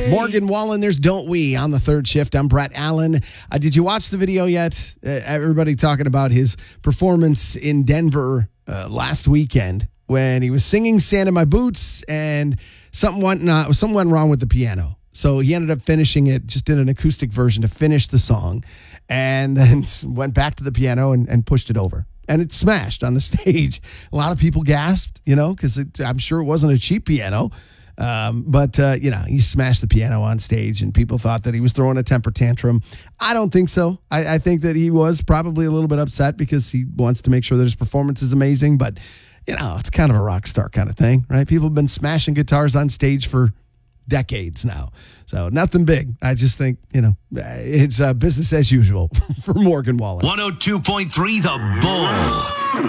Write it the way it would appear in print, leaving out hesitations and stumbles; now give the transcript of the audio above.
Morgan Wallen, there's Don't We on the third shift. I'm Brett Allen. Did you watch the video yet? Everybody talking about his performance in Denver last weekend when he was singing Sand in My Boots and something went wrong with the piano. So he ended up finishing it, just did an acoustic version to finish the song, and then went back to the piano and pushed it over. And it smashed on the stage. A lot of people gasped, because I'm sure it wasn't a cheap piano. But he smashed the piano on stage and people thought that he was throwing a temper tantrum. I don't think so. I think that he was probably a little bit upset because he wants to make sure that his performance is amazing. But, it's kind of a rock star kind of thing, right? People have been smashing guitars on stage for decades now. So nothing big. I just think, it's business as usual for Morgan Wallen. 102.3 The Bull.